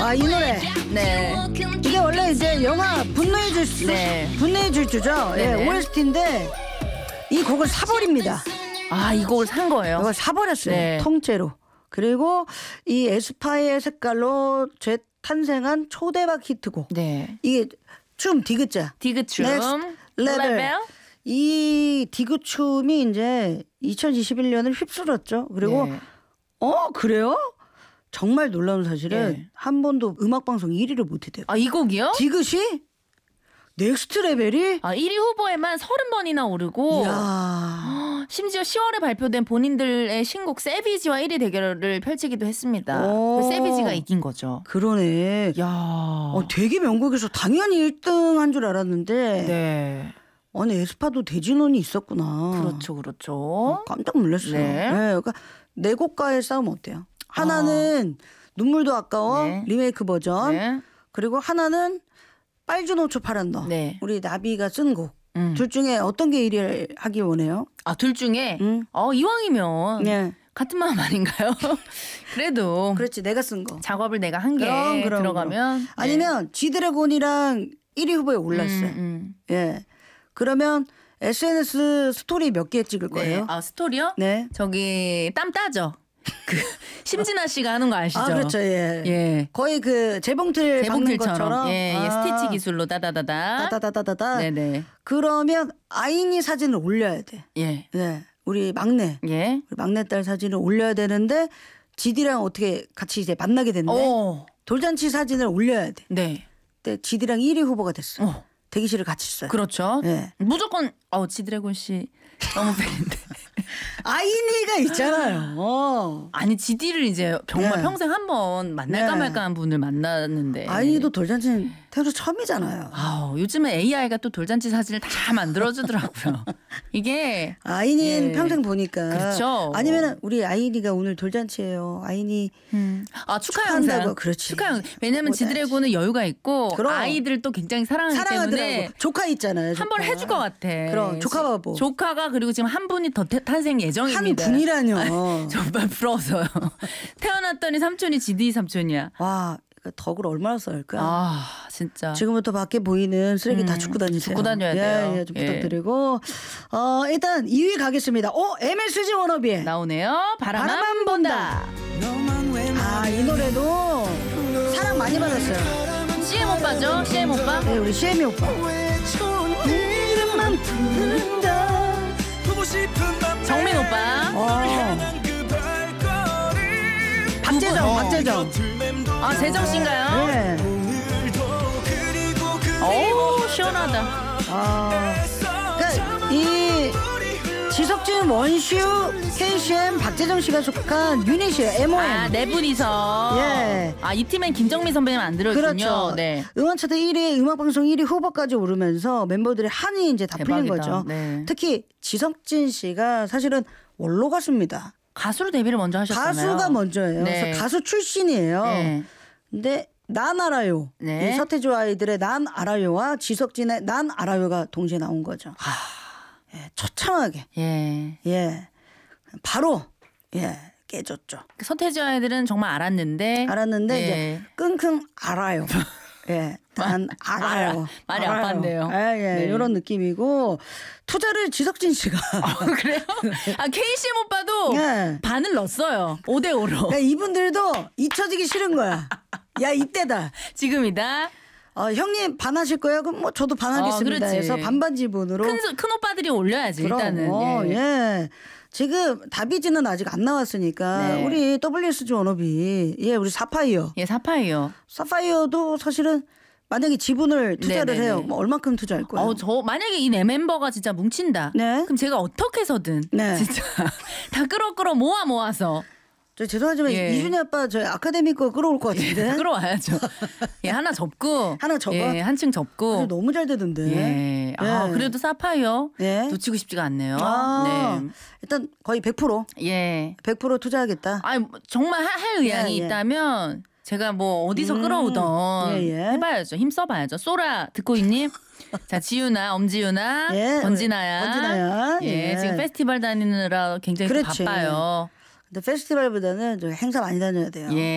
아, 이 노래. 네. 이게 원래 이제 영화 분노의 질주, 네. 분노의 질주죠. 예, 네네. OST인데 이 곡을 사버립니다. 아, 이 곡을 산 거예요? 이걸 사버렸어요. 네. 통째로. 그리고 이 에스파의 색깔로 재탄생한 초대박 히트곡. 네. 이게 춤 디귿자. 디귿춤. Next 레벨. 이 디귿춤이 이제 2021년을 휩쓸었죠. 그리고 네. 그래요? 정말 놀라운 사실은 네. 한 번도 음악방송 1위를 못했대요. 아, 이 곡이요? 디귿이 넥스트 레벨이 1위 후보에만 30번이나 오르고 이야. 심지어 10월에 발표된 본인들의 신곡 세비지와 1위 대결을 펼치기도 했습니다. 오. 그 세비지가 이긴 거죠. 그러네. 야. 되게 명곡에서 당연히 1등 한 줄 알았는데 네. 아니 에스파도 대진원이 있었구나. 그렇죠. 깜짝 놀랐어요. 네. 그러니까 네 곡과의 싸움 어때요? 하나는 눈물도 아까워 네. 리메이크 버전. 네. 그리고 하나는 빨주노초 파란 너. 네. 우리 나비가 쓴 곡. 둘 중에 어떤 게 1위를 하기 원해요? 둘 중에 응. 이왕이면 네. 같은 마음 아닌가요? 그래도 그렇지, 내가 쓴 거. 작업을 내가 한 게 그럼. 들어가면 네. 아니면 지드래곤이랑 1위 후보에 올랐어요. 예. 그러면 SNS 스토리 몇 개 찍을 거예요? 네. 스토리요? 네. 저기 땀 따죠. 그 심진아 씨가 하는 거 아시죠? 그렇죠. 예. 예. 거의 그 재봉틀 박는 것처럼. 재봉틀처럼 스티치 기술로 따다다다. 따다다다다. 네네. 그러면 아이니 사진을 올려야 돼. 예. 네. 우리 막내. 예. 우리 막내딸 사진을 올려야 되는데 지디랑 어떻게 같이 이제 만나게 됐네. 돌잔치 사진을 올려야 돼. 네. 근데 지디랑 1위 후보가 됐어. 대기실을 같이 써요. 그렇죠. 네. 무조건 지드래곤 씨 너무 팬인데. 아이니가 있잖아요. 아니 지디를 이제 정말 네. 평생 한 번 만날까 네. 말까한 분을 만났는데. 아이니도 돌잔치는 태어나서 처음이잖아요. 요즘은 AI가 또 돌잔치 사진을 다 만들어주더라고요. 이게 아이니는 예. 평생 보니까. 그렇죠. 아니면 우리 아이니가 오늘 돌잔치예요. 아이니 축하 축하한다고. 영상. 그렇지. 축하 영상. 왜냐면 지드래곤은 여유가 있고 그럼. 아이들 또 굉장히 사랑하기 때문에 사랑하더라고. 조카 있잖아요. 한 번 조카. 해줄 것 같아. 그럼 조카 바보. 조카가 그리고 지금 한 분이 더 탄생 한 예정입니다. 분이라뇨. 정말 부러워서요. 태어났더니 삼촌이 지디 삼촌이야. 와, 덕을 얼마나 쌓을까? 진짜. 지금부터 밖에 보이는 쓰레기 다 줍고 다니세요. 줍고 다녀야 돼요. 예, 좀 부탁드리고. 일단 2위 가겠습니다. MSG 워너비. 나오네요. 바라만 본다. 이 노래도 사랑 많이 받았어요. CM 오빠죠? CM 오빠? 네, 우리 CM이 오빠. 이름만 부른다. 정민 오빠. 박재정. 재정 씨인가요? 네. 시원하다. 그러니까 이 지석진, 원슈, KCM, 박재정 씨가 속한 유닛이에요. MOM. 네 분이서. 예. 이 팀엔 김정민 선배님 안 들어있군요. 그렇죠. 네. 음원 차트 1위, 음악방송 1위 후보까지 오르면서 멤버들의 한이 이제 다 풀린 대박이다. 거죠. 네. 특히 지석진 씨가 사실은 원로 가수입니다. 가수로 데뷔를 먼저 하셨잖아요. 가수가 먼저예요. 네. 그래서 가수 출신이에요. 네. 근데 난 알아요. 네. 이 서태지와 아이들의 난 알아요와 지석진의 난 알아요가 동시에 나온 거죠. 처참하게. 예. 바로 깨졌죠. 서태지 아이들은 정말 알았는데. 알았는데 예. 이제 끙끙 알아요. 난 알아요. 많이 아팠네요. 네. 이런 느낌이고 투자를 지석진 씨가. 그래요? KCM 오빠도 네. 반을 넣었어요. 5대5로. 야, 이분들도 잊혀지기 싫은 거야. 야, 이때다. 지금이다. 형님 반하실 거예요? 그럼 뭐 저도 반하겠습니다. 그렇지. 해서 반반 지분으로. 큰 오빠들이 올려야지 그럼, 일단은. 예. 지금 다비지는 아직 안 나왔으니까 네. 우리 WSG 워너비 우리 사파이어. 사파이어. 사파이어도 사실은 만약에 지분을 투자를 네네네. 해요. 뭐 얼마큼 투자할 거예요? 저 만약에 이 네 멤버가 진짜 뭉친다. 네. 그럼 제가 어떻게 해서든 네. 진짜 다 끌어 모아서 저 죄송하지만 이준희 아빠 저희 아카데미 거 끌어올 것 같은데. 끌어와야죠. 하나 접고 하나 접어? 한층 접고. 너무 잘 되던데. 그래도 사파이어 네. 놓치고 싶지가 않네요. 네. 일단 거의 100%. 100% 투자하겠다. 정말 할 의향이 있다면 제가 뭐 어디서 끌어오던 해봐야죠. 힘 써봐야죠. 소라 듣고 있니? 자, 지윤아, 엄지윤아, 권진아야. 지금 페스티벌 다니느라 굉장히 바빠요. 근데 페스티벌보다는 좀 행사 많이 다녀야 돼요.